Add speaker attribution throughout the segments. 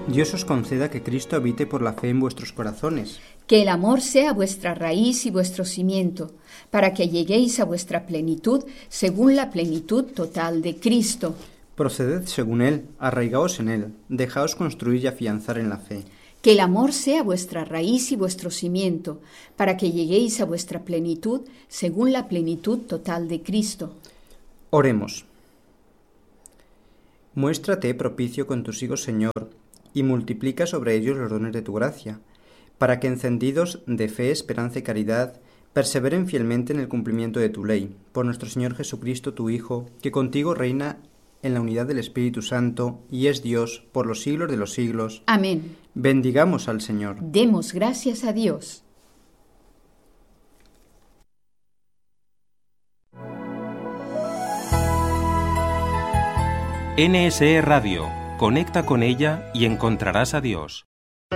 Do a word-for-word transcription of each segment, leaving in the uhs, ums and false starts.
Speaker 1: Dios os conceda que Cristo habite por la fe en vuestros corazones.
Speaker 2: Que el amor sea vuestra raíz y vuestro cimiento, para que lleguéis a vuestra plenitud según la plenitud total de Cristo.
Speaker 1: Proceded según Él, arraigaos en Él, dejaos construir y afianzar en la fe.
Speaker 2: Que el amor sea vuestra raíz y vuestro cimiento, para que lleguéis a vuestra plenitud según la plenitud total de Cristo.
Speaker 1: Oremos. Muéstrate propicio con tus hijos, Señor, y multiplica sobre ellos los dones de tu gracia, para que encendidos de fe, esperanza y caridad, perseveren fielmente en el cumplimiento de tu ley, por nuestro Señor Jesucristo, tu Hijo, que contigo reina en la unidad del Espíritu Santo y es Dios por los siglos de los siglos.
Speaker 2: Amén.
Speaker 1: Bendigamos al Señor.
Speaker 2: Demos gracias a Dios.
Speaker 3: N S E Radio. Conecta con ella y encontrarás a Dios.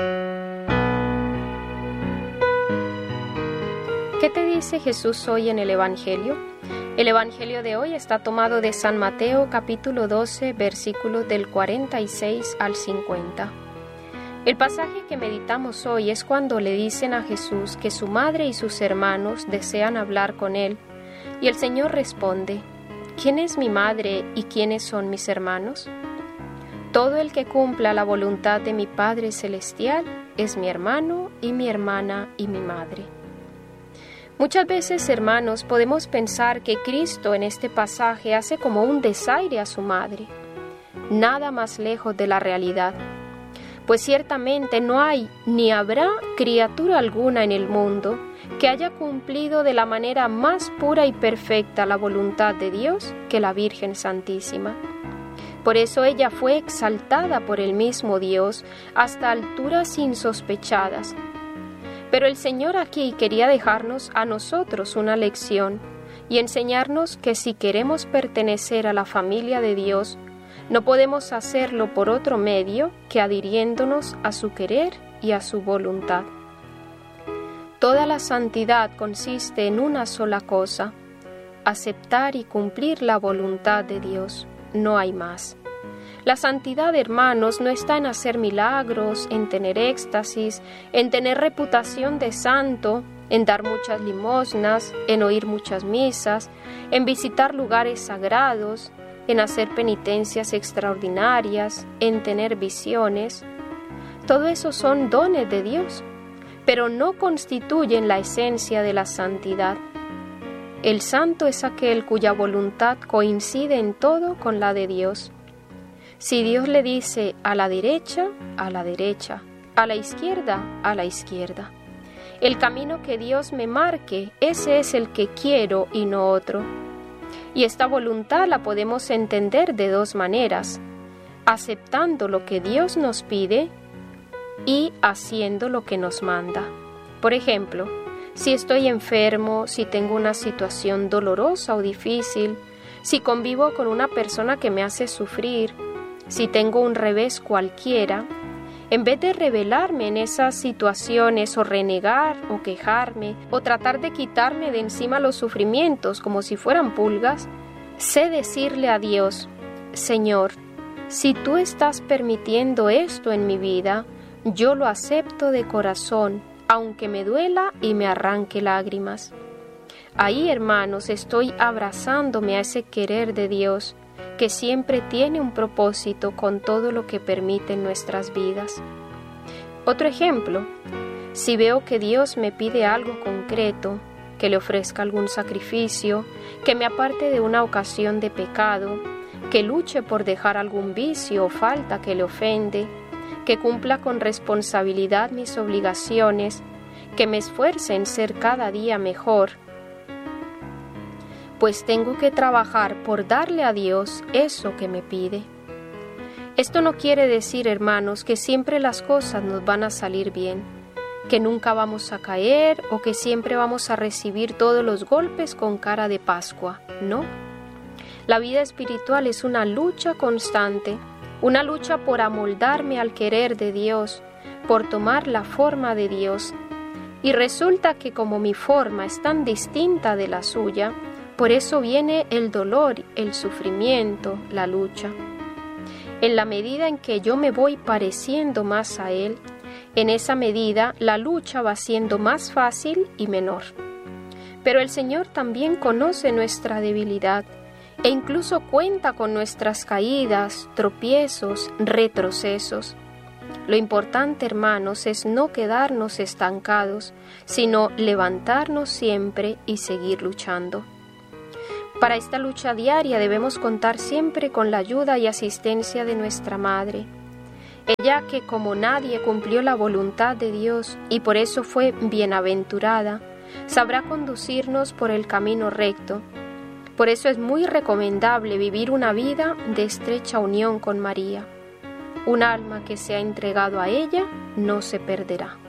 Speaker 4: ¿Qué te dice Jesús hoy en el Evangelio? El Evangelio de hoy está tomado de San Mateo capítulo doce, versículos del cuarenta y seis al cincuenta. El pasaje que meditamos hoy es cuando le dicen a Jesús que su madre y sus hermanos desean hablar con él, y el Señor responde: ¿Quién es mi madre y quiénes son mis hermanos? Todo el que cumpla la voluntad de mi Padre Celestial es mi hermano y mi hermana y mi madre. Muchas veces, hermanos, podemos pensar que Cristo en este pasaje hace como un desaire a su madre. Nada más lejos de la realidad, pues ciertamente no hay ni habrá criatura alguna en el mundo que haya cumplido de la manera más pura y perfecta la voluntad de Dios que la Virgen Santísima. Por eso ella fue exaltada por el mismo Dios hasta alturas insospechadas. Pero el Señor aquí quería dejarnos a nosotros una lección y enseñarnos que si queremos pertenecer a la familia de Dios, no podemos hacerlo por otro medio que adhiriéndonos a su querer y a su voluntad. Toda la santidad consiste en una sola cosa: aceptar y cumplir la voluntad de Dios. No hay más. La santidad, hermanos, no está en hacer milagros, en tener éxtasis, en tener reputación de santo, en dar muchas limosnas, en oír muchas misas, en visitar lugares sagrados, en hacer penitencias extraordinarias, en tener visiones. Todo eso son dones de Dios, pero no constituyen la esencia de la santidad. El santo es aquel cuya voluntad coincide en todo con la de Dios. Si Dios le dice a la derecha, a la derecha, a la izquierda, a la izquierda. El camino que Dios me marque, ese es el que quiero y no otro. Y esta voluntad la podemos entender de dos maneras: aceptando lo que Dios nos pide y haciendo lo que nos manda. Por ejemplo, si estoy enfermo, si tengo una situación dolorosa o difícil, si convivo con una persona que me hace sufrir, si tengo un revés cualquiera, en vez de rebelarme en esas situaciones o renegar o quejarme o tratar de quitarme de encima los sufrimientos como si fueran pulgas, sé decirle a Dios: Señor, si tú estás permitiendo esto en mi vida, yo lo acepto de corazón, aunque me duela y me arranque lágrimas. Ahí, hermanos, estoy abrazándome a ese querer de Dios, que siempre tiene un propósito con todo lo que permite en nuestras vidas. Otro ejemplo: si veo que Dios me pide algo concreto, que le ofrezca algún sacrificio, que me aparte de una ocasión de pecado, que luche por dejar algún vicio o falta que le ofende, que cumpla con responsabilidad mis obligaciones, que me esfuerce en ser cada día mejor, pues tengo que trabajar por darle a Dios eso que me pide. Esto no quiere decir, hermanos, que siempre las cosas nos van a salir bien, que nunca vamos a caer o que siempre vamos a recibir todos los golpes con cara de Pascua, no. La vida espiritual es una lucha constante, una lucha por amoldarme al querer de Dios, por tomar la forma de Dios. Y resulta que como mi forma es tan distinta de la suya, por eso viene el dolor, el sufrimiento, la lucha. En la medida en que yo me voy pareciendo más a Él, en esa medida la lucha va siendo más fácil y menor. Pero el Señor también conoce nuestra debilidad e incluso cuenta con nuestras caídas, tropiezos, retrocesos. Lo importante, hermanos, es no quedarnos estancados, sino levantarnos siempre y seguir luchando. Para esta lucha diaria debemos contar siempre con la ayuda y asistencia de nuestra Madre. Ella que como nadie cumplió la voluntad de Dios y por eso fue bienaventurada, sabrá conducirnos por el camino recto. Por eso es muy recomendable vivir una vida de estrecha unión con María. Un alma que se ha entregado a ella no se perderá.